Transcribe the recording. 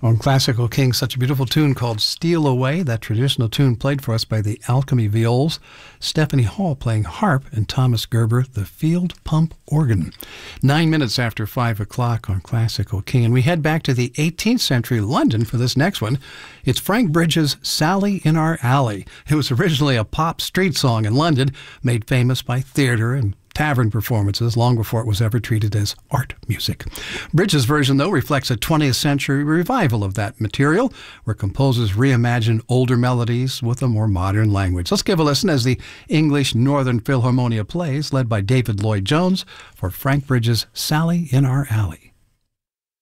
On Classical King, such a beautiful tune called Steal Away, that traditional tune played for us by the Alchemy Viols, Stephanie Hall playing harp, and Thomas Gerber, the field pump organ. 9 minutes after 5 o'clock on Classical King, and we head back to the 18th century London for this next one. It's Frank Bridges' Sally in Our Alley. It was originally a pop street song in London, made famous by theater and tavern performances long before it was ever treated as art music. Bridges' version, though, reflects a 20th century revival of that material, where composers reimagine older melodies with a more modern language. Let's give a listen as the English Northern Philharmonia plays, led by David Lloyd Jones, for Frank Bridges' Sally in Our Alley.